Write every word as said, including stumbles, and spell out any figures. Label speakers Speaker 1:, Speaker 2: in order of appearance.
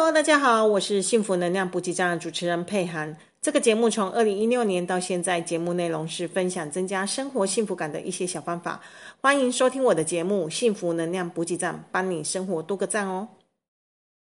Speaker 1: Hello，大家好，我是幸福能量补给站的主持人佩涵。这个节目从二零一六年到现在，节目内容是分享增加生活幸福感的一些小方法。欢迎收听我的节目《幸福能量补给站》，帮你生活多个赞哦。